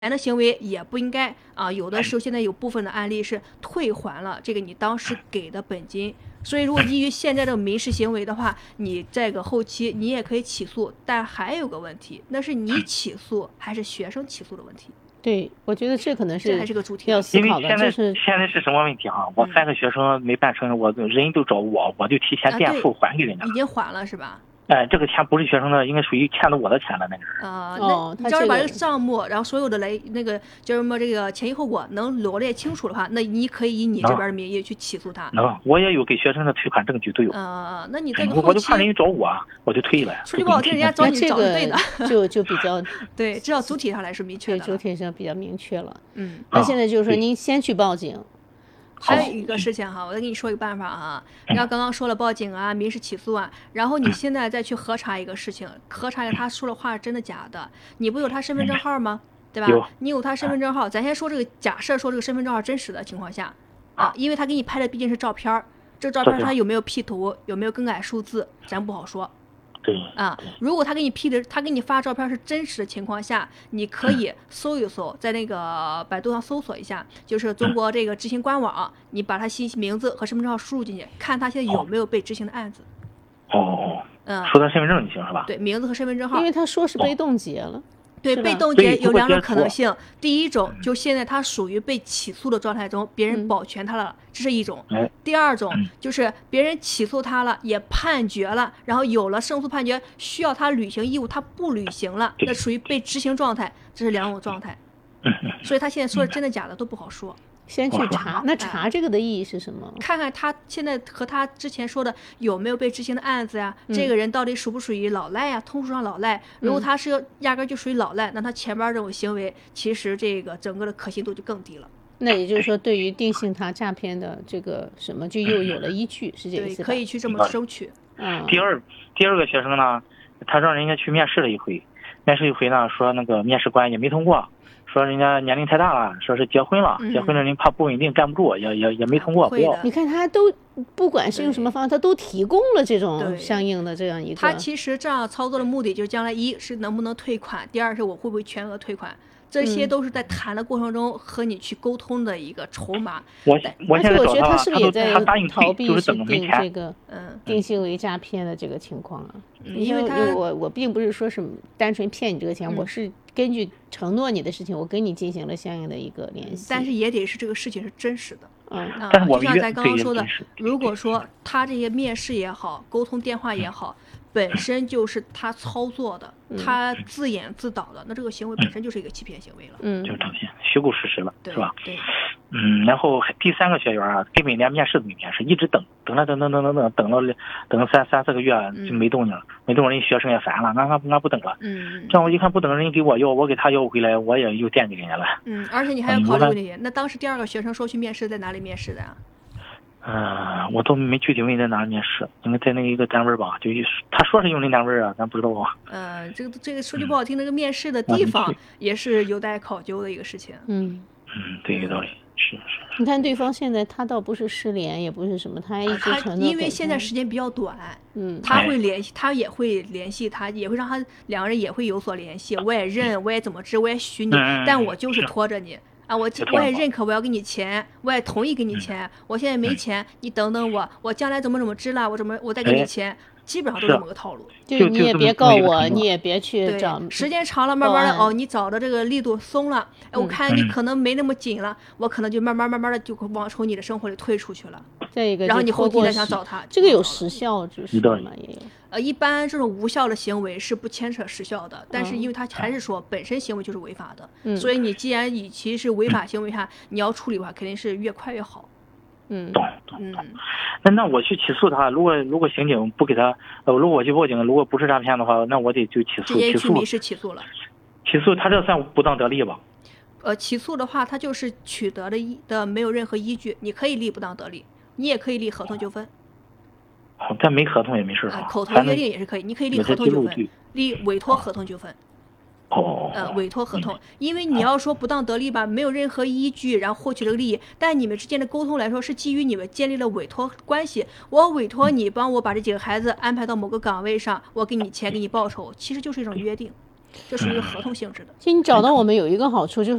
的行为也不应该啊，有的时候现在有部分的案例是退还了这个你当时给的本金，所以如果基于现在的民事行为的话，你这个后期你也可以起诉，但还有个问题，那是你起诉还是学生起诉的问题。 对，我觉得这可能是还是个主题要思考的，就是现在是什么问题啊？我3个学生没办成，我人都找我就提前垫付还给人家， 已经还了是吧？ 这个钱不是学生的，应该属于欠的我的钱了，那个是。 那你只要把这个账目，然后所有的那个叫什么这个前因后果能罗列清楚的话，那你可以以你这边的名义去起诉他。 我也有给学生的退款证据都有。 那你这个我就怕人家找我就退了。 说句不好听，人家找你找是对的， 就比较对，至少主体上来是明确的。 对，主体上比较明确了。那现在就是说，您先去报警。 还有一个事情哈，我再跟你说一个办法哈。你要刚刚说了报警啊、民事起诉啊，然后你现在再去核查一个事情，核查一下他说的话是真的假的。你不有他身份证号吗？对吧？你有他身份证号，咱先说这个假设说这个身份证号真实的情况下啊，因为他给你拍的毕竟是照片，这个照片他有没有 P 图，有没有更改数字，咱不好说。 对啊，如果他给你发照片是真实的情况下，你可以搜一搜，在那个百度上搜索一下，就是中国这个执行官网，你把他信息名字和身份证号输入进去，看他现在有没有被执行的案子。 输他身份证就行是吧？ 对，名字和身份证号。 因为他说是被冻结了。 对，被冻结有2种可能性。第一种，就现在他属于被起诉的状态中，别人保全他了，这是一种。第二种，就是别人起诉他了，也判决了，然后有了胜诉判决，需要他履行义务，他不履行了，那属于被执行状态，这是2种状态。所以他现在说的真的假的都不好说。 先去查，那查这个的意义是什么？ 看看他现在和他之前说的有没有被执行的案子呀？这个人到底属不属于老赖呀？通俗上老赖，如果他是压根就属于老赖，那他前边这种行为，其实这个整个的可信度就更低了。 那也就是说，对于定性他诈骗的这个什么，就又有了依据，是这个意思吧？ 可以去这么争取。 第二个学生呢，他让人家去面试了一回，呢，说那个面试官也没通过。说人家年龄太大了，说是结婚了，人怕不稳定站不住，也没通过，不要。 你看他都不管是用什么方式，他都提供了这种相应的这样一个。 他其实这样操作的目的就是将来一是能不能退款，第二是我会不会全额退款，这些都是在谈的过程中和你去沟通的一个筹码。 我现在觉得他是不是也在逃避就是去定这个定性为诈骗的这个情况啊？因为我并不是说是单纯骗你这个钱，我是根据承诺你的事情，我跟你进行了相应的一个联系， 但是也得是这个事情是真实的。 就像咱刚刚说的，如果说他这些面试也好，沟通电话也好，本身就是他操作的，他自演自导的，那这个行为本身就是一个欺骗行为了。 就是诈骗，虚构事实了，是吧？ 对。 然后第3个学员啊，根本连面试都没面试，一直等了3-4个月就没动静了，人学生也烦了，那不等了。这样我一看不等，人给我要，我给他要回来，我也又垫给人家了。 而且你还要考虑问题，那当时第2个学生说去面试在哪里面试的呀？ 我都没具体问在哪里面试，应该在那一个单位吧，就他说是用那单位啊，咱不知道啊。 这个说句不好听，这个面试的地方也是有待考究的一个事情。 对，有道理。是。 你看对方现在他倒不是失联，也不是什么，他一直承诺。 因为现在时间比较短，他会联系，他也会联系他，也会让他2个人也会有所联系。我也认，我也怎么知，我也许你，但我就是拖着你啊！我也认可，我要给你钱，我也同意给你钱。我现在没钱，你等等我将来怎么知了，我再给你钱。基本上都这么个套路， 就是你也别告我，你也别去找。 时间长了，慢慢的你找的这个力度松了，我看你可能没那么紧了，我可能就慢慢的就往从你的生活里退出去了。 再一个， 然后你后期再想找他， 这个有时效之说吗？也有。 一般这种无效的行为是不牵扯时效的，但是因为他还是说本身行为就是违法的，所以你既然以其是违法行为下，你要处理的话，肯定是越快越好。 懂。那我去起诉他，如果刑警不给他，如果我去报警，如果不是诈骗的话，那我得就起诉。直接去民事起诉了。 起诉他这算不当得利吧？ 起诉的话，他就是取得的没有任何依据，你可以立不当得利，你也可以立合同纠纷。 但没合同也没事啊。 口头约定也是可以，你可以立合同纠纷，立委托合同纠纷。委托合同，因为你要说不当得利吧，没有任何依据，然后获取这个利益，但你们之间的沟通来说是基于你们建立了委托关系，我委托你帮我把这几个孩子安排到某个岗位上，我给你钱，给你报酬，其实就是一种约定。 这属于合同性质的。 其实你找到我们有一个好处，就是